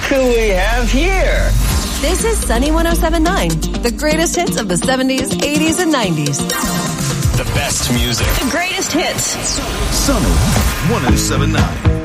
who we have here. This is Sunny 107.9, the greatest hits of the 70s, 80s, and 90s. The best music. The greatest hits. Sunny 107.9.